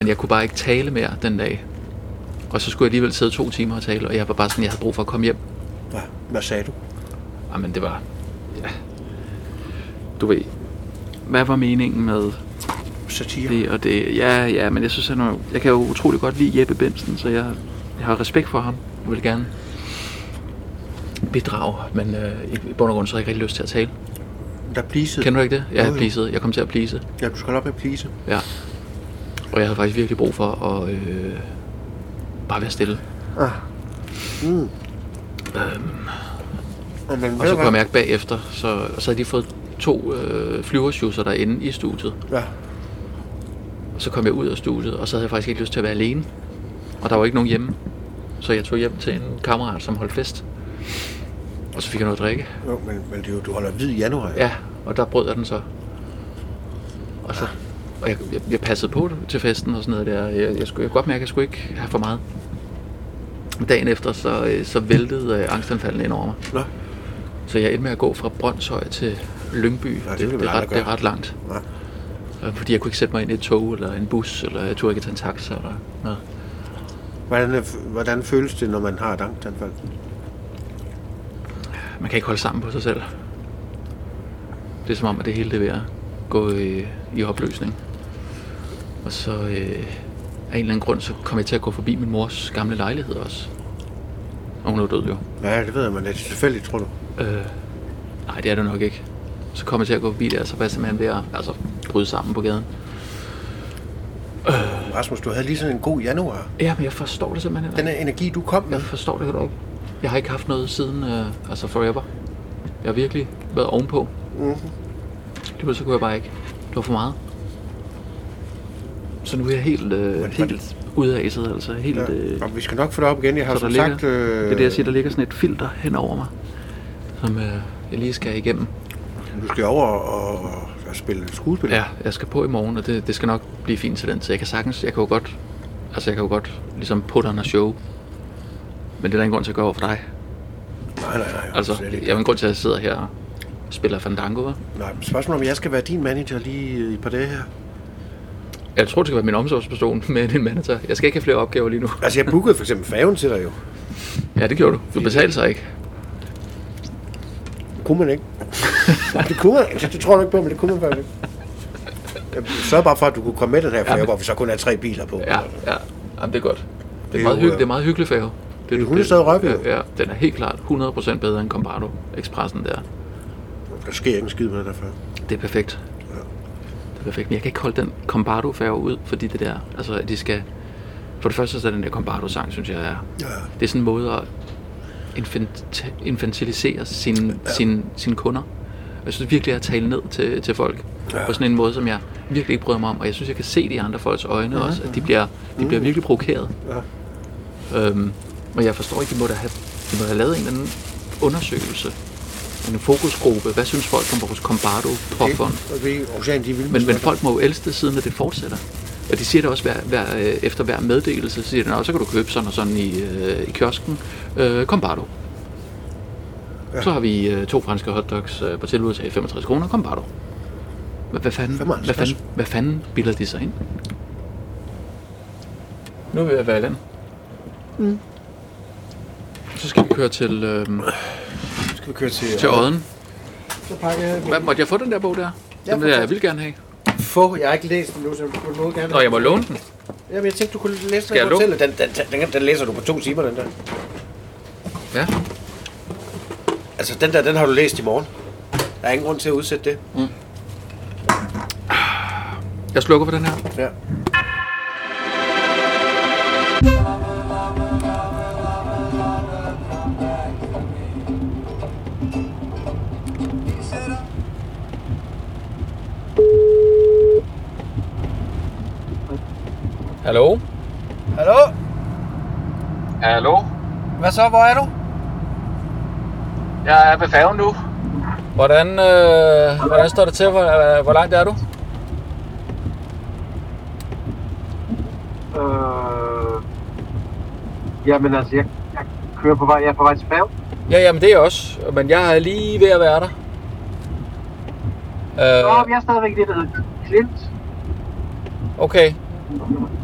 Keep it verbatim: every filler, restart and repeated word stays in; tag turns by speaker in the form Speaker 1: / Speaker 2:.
Speaker 1: Men jeg kunne bare ikke tale mere den dag. Og så skulle jeg alligevel sidde to timer og tale, og jeg var bare sådan, jeg havde brug for at komme hjem.
Speaker 2: Ja, hvad sagde du?
Speaker 1: Jamen det var, ja, du ved, hvad var meningen med
Speaker 2: satire?
Speaker 1: Det og det? Ja, ja, men jeg synes, han er, jeg kan jo utrolig godt lide Jeppe Bimsen, så jeg, jeg har respekt for ham. Jeg vil gerne bidrage, men øh, i bund og grund så har jeg ikke rigtig lyst til at tale.
Speaker 2: Der pleasede.
Speaker 1: Kender du ikke det? Jeg har pleaset. Jeg kom til at please.
Speaker 2: Ja, du skal op med please.
Speaker 1: Ja. Og jeg havde faktisk virkelig brug for at øh, bare være stille.
Speaker 2: Ah. Mm.
Speaker 1: Øhm,
Speaker 2: og, men,
Speaker 1: og så kunne jeg mærke bagefter, så, så havde de fået to øh, flyversjusser derinde i studiet.
Speaker 2: Ja.
Speaker 1: Og så kom jeg ud af studiet, og så havde jeg faktisk ikke lyst til at være alene. Og der var ikke nogen hjemme. Så jeg tog hjem til en kammerat, som holdt fest. Og så fik jeg noget at drikke.
Speaker 2: Jo, men, men det, du holder hvid i januar. Ja,
Speaker 1: ja, og der brød jeg den så. Og så... Og jeg, jeg, jeg passede på det til festen og sådan noget der. Jeg, jeg, skulle, jeg kunne godt mærke, at jeg skulle ikke have for meget. Dagen efter, så, så væltede øh, angstanfaldene ind over mig.
Speaker 2: Nå.
Speaker 1: Så jeg endte med at gå fra Brøndshøj til Lyngby.
Speaker 2: Nå, det,
Speaker 1: det, det, er ret, det er ret langt.
Speaker 2: Nej.
Speaker 1: Fordi jeg kunne ikke sætte mig ind i et tog eller en bus, eller jeg turde ikke tage en taxa eller noget.
Speaker 2: Hvordan, hvordan føles det, når man har et angstanfald?
Speaker 1: Man kan ikke holde sammen på sig selv. Det er som om, at det hele det er ved at gå i, i opløsning. Og så øh, af en eller anden grund, så kom jeg til at gå forbi min mors gamle lejlighed også. Og hun er død jo.
Speaker 2: Ja, det ved jeg, men er det tilfældigt, tror du?
Speaker 1: Øh, nej, det er det nok ikke. Så kom jeg til at gå forbi der, så var jeg simpelthen ved at altså, bryde sammen på gaden.
Speaker 2: Øh. Rasmus, du havde lige sådan en god januar.
Speaker 1: Ja, men jeg forstår det simpelthen ikke.
Speaker 2: Den energi, du kom med.
Speaker 1: Jeg forstår det heller ikke. Jeg har ikke haft noget siden, øh, altså forever. Jeg har virkelig været ovenpå.
Speaker 2: Mhm.
Speaker 1: Det så kunne jeg bare ikke. Det var for meget. Så nu er jeg helt, øh, helt ude af æsset, altså helt...
Speaker 2: Ja.
Speaker 1: Øh,
Speaker 2: og vi skal nok få det op igen. Jeg har som
Speaker 1: ligger,
Speaker 2: sagt... Øh...
Speaker 1: Det er det, jeg siger, der ligger sådan et filter hen over mig, som øh, jeg lige skal igennem.
Speaker 2: Du skal over og, og spille skuespil.
Speaker 1: Ja, jeg skal på i morgen, og det, det skal nok blive fint til den. Så jeg kan sagtens, jeg kan jo godt, altså jeg kan jo godt ligesom put on a show. Men det er der ingen grund til at gøre over for dig.
Speaker 2: Nej, nej, nej.
Speaker 1: Altså, jeg har ingen grund til, at jeg sidder her og spiller Fandango, hva'?
Speaker 2: Nej, spørgsmålet om jeg skal være din manager lige i par dage her.
Speaker 1: Jeg tror, det skal være min omsorgsperson med din manager. Jeg skal ikke have flere opgaver lige nu.
Speaker 2: Altså, jeg bookede for eksempel færgen til dig jo.
Speaker 1: Ja, det gjorde du. Du betalte sig ikke.
Speaker 2: Det kunne man ikke. Det kunne man ikke. Det tror jeg ikke på, men det kunne man faktisk ikke. Jeg sørgede bare for, at du kunne komme med den her færge, ja, men... hvor vi så kun har tre biler på.
Speaker 1: Ja, ja. Jamen, det er godt. Det er, meget, hygge, det er meget hyggelig færge.
Speaker 2: Det er Hundested Rørbjerg.
Speaker 1: Ja, ja, den er helt klart hundrede procent bedre end Combardo Expressen der.
Speaker 2: Der sker ikke en skid med det derfra.
Speaker 1: Det er perfekt.
Speaker 2: Ja.
Speaker 1: Det er perfekt. Men jeg kan ikke holde den Combardo færge ud, fordi det der, altså at de skal... For det første så er den der Combardo sang, synes jeg er...
Speaker 2: Ja.
Speaker 1: Det er sådan en måde at infant, infantilisere sine, ja. sine, sine kunder. Jeg synes virkelig at tale ned til, til folk. Ja. På sådan en måde, som jeg virkelig ikke bryder mig om. Og jeg synes, jeg kan se det i andre folks øjne ja, også, at de bliver, de bliver virkelig provokeret. Ja. Øhm, men jeg forstår ikke, de må da have, de må have lavet en eller anden undersøgelse. En fokusgruppe. Hvad synes folk om vores Combardo påfund? Men, men folk må jo elske det, siden at det fortsætter. Og de siger det også hver, hver, efter hver meddelelse, så siger de, så kan du købe sådan og sådan i, øh, i kiosken. Øh, Combardo. Ja. Så har vi øh, to franske hotdogs øh, på tilbud til femogtres kroner. Combardo. Hvad, hvad, fanden, hvad, fanden, hvad fanden bilder de sig ind? Nu vil jeg være i land. Mm. Så skal vi køre til... Øh,
Speaker 2: skal vi køre til...
Speaker 1: Til Odden.
Speaker 2: Så pakker jeg...
Speaker 1: Hvad, måtte jeg få den der bog der?
Speaker 2: Ja,
Speaker 1: den vil jeg vil gerne have.
Speaker 2: Få? Jeg har ikke læst den nu, så du må gerne...
Speaker 1: Nå, jeg må låne den.
Speaker 2: Jamen, jeg tænkte, du kunne læse den. Den, den, den, den læser du på to timer, den der.
Speaker 1: Ja.
Speaker 2: Altså, den der, den har du læst i morgen. Der er ingen grund til at udsætte det.
Speaker 1: Mm. Jeg slukker for den her.
Speaker 2: Ja.
Speaker 1: Hallo?
Speaker 2: Hallo?
Speaker 1: Hallo?
Speaker 2: Hvad så? Hvor er du?
Speaker 1: Jeg er ved færgen nu. Hvordan, øh, hvordan står det til? Hvor, hvor langt er du?
Speaker 3: Øh, jamen altså, jeg, jeg kører på vej, jeg er på vej til færgen.
Speaker 1: Ja, jamen det er jeg også, men jeg er lige ved at være der.
Speaker 3: Øh, Nå, jeg er stadigvæk det, der hedder Klint.
Speaker 1: Okay.